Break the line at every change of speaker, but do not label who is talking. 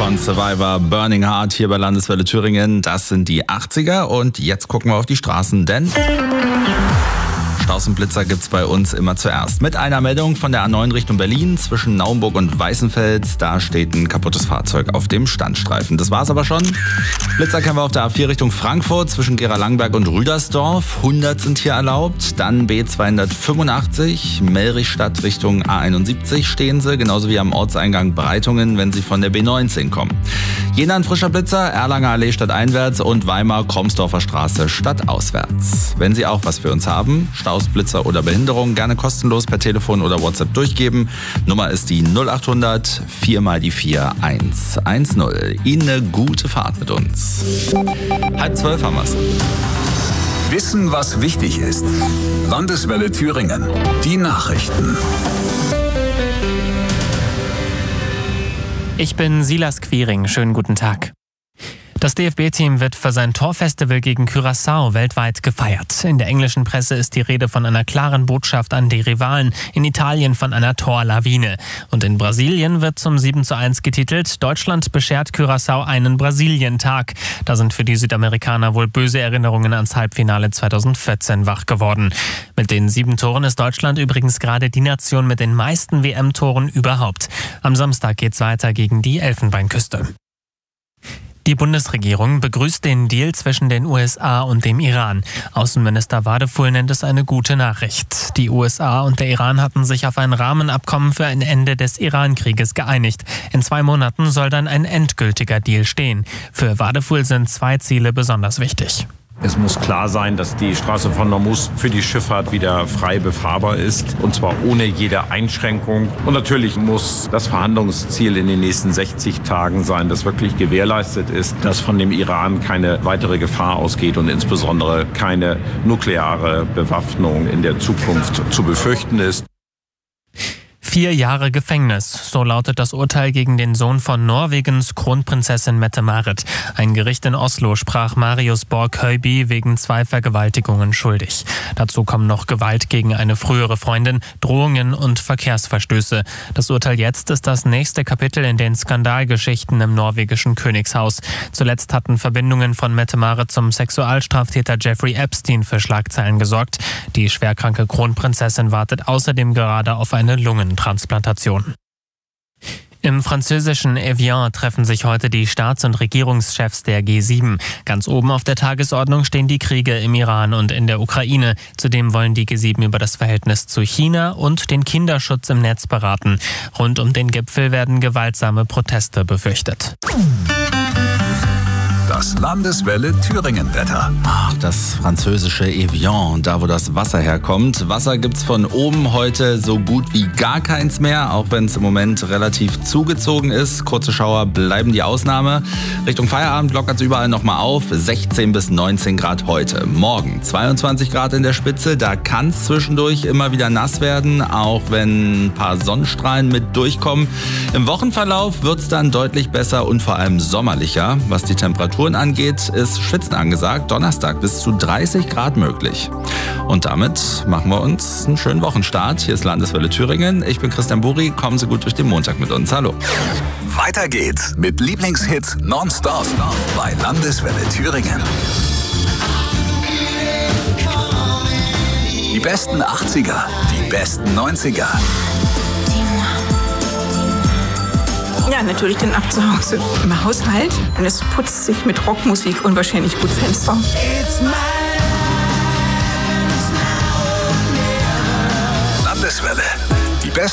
von Survivor, Burning Heart hier bei Landeswelle Thüringen. Das sind die 80er und jetzt gucken wir auf die Straßen, denn Staus und Blitzer gibt's bei uns immer zuerst. Mit einer Meldung von der A9 Richtung Berlin zwischen Naumburg und Weißenfels. Da steht ein kaputtes Fahrzeug auf dem Standstreifen. Das war's aber schon. Blitzer kennen wir auf der A4 Richtung Frankfurt zwischen Gera-Langberg und Rüdersdorf. 100 sind hier erlaubt. Dann B285 Mellrichstadt Richtung A71 stehen sie. Genauso wie am Ortseingang Breitungen, wenn sie von der B19 kommen. Jena ein frischer Blitzer, Erlanger Allee stadteinwärts und Weimar Kromsdorfer Straße stadtauswärts. Wenn Sie auch was für uns haben, Staus, Blitzer oder Behinderung, gerne kostenlos per Telefon oder WhatsApp durchgeben. Nummer ist die 0800 4 mal die 4 110. Ihnen eine gute Fahrt mit uns. 11:30 haben wir's.
Wissen, was wichtig ist. Landeswelle Thüringen. Die Nachrichten.
Ich bin Silas Quiring. Schönen guten Tag. Das DFB-Team wird für sein Torfestival gegen Curaçao weltweit gefeiert. In der englischen Presse ist die Rede von einer klaren Botschaft an die Rivalen, in Italien von einer Torlawine. Und in Brasilien wird zum 7:1 getitelt: Deutschland beschert Curaçao einen Brasilientag. Da sind für die Südamerikaner wohl böse Erinnerungen ans Halbfinale 2014 wach geworden. Mit den 7 Toren ist Deutschland übrigens gerade die Nation mit den meisten WM-Toren überhaupt. Am Samstag geht's weiter gegen die Elfenbeinküste. Die Bundesregierung begrüßt den Deal zwischen den USA und dem Iran. Außenminister Wadefuhl nennt es eine gute Nachricht. Die USA und der Iran hatten sich auf ein Rahmenabkommen für ein Ende des Iran-Krieges geeinigt. In 2 Monaten soll dann ein endgültiger Deal stehen. Für Wadefuhl sind 2 Ziele besonders wichtig.
Es muss klar sein, dass die Straße von Hormuz für die Schifffahrt wieder frei befahrbar ist, und zwar ohne jede Einschränkung. Und natürlich muss das Verhandlungsziel in den nächsten 60 Tagen sein, dass wirklich gewährleistet ist, dass von dem Iran keine weitere Gefahr ausgeht und insbesondere keine nukleare Bewaffnung in der Zukunft zu befürchten ist.
4 Jahre Gefängnis, so lautet das Urteil gegen den Sohn von Norwegens Kronprinzessin Mette-Marit. Ein Gericht in Oslo sprach Marius Borg-Høiby wegen 2 Vergewaltigungen schuldig. Dazu kommen noch Gewalt gegen eine frühere Freundin, Drohungen und Verkehrsverstöße. Das Urteil jetzt ist das nächste Kapitel in den Skandalgeschichten im norwegischen Königshaus. Zuletzt hatten Verbindungen von Mette-Marit zum Sexualstraftäter Jeffrey Epstein für Schlagzeilen gesorgt. Die schwerkranke Kronprinzessin wartet außerdem gerade auf eine Lungentransplantation. Im französischen Evian treffen sich heute die Staats- und Regierungschefs der G7. Ganz oben auf der Tagesordnung stehen die Kriege im Iran und in der Ukraine. Zudem wollen die G7 über das Verhältnis zu China und den Kinderschutz im Netz beraten. Rund um den Gipfel werden gewaltsame Proteste befürchtet.
Das Landeswelle Thüringen-Wetter.
Ach, das französische Evian, da wo das Wasser herkommt. Wasser gibt's von oben heute so gut wie gar keins mehr, auch wenn es im Moment relativ zugezogen ist. Kurze Schauer bleiben die Ausnahme. Richtung Feierabend lockert es überall nochmal auf. 16 bis 19 Grad heute. Morgen 22 Grad in der Spitze. Da kann es zwischendurch immer wieder nass werden, auch wenn ein paar Sonnenstrahlen mit durchkommen. Im Wochenverlauf wird es dann deutlich besser und vor allem sommerlicher. Was die Temperaturen angeht, ist Schwitzen angesagt. Donnerstag bis zu 30 Grad möglich. Und damit machen wir uns einen schönen Wochenstart. Hier ist Landeswelle Thüringen. Ich bin Christian Buri. Kommen Sie gut durch den Montag mit uns. Hallo.
Weiter geht's mit Lieblingshits nonstop bei Landeswelle Thüringen. Die besten 80er, die besten 90er.
Ja, natürlich den ab zu Hause im Haushalt. Und es putzt sich mit Rockmusik unwahrscheinlich gut Fenster.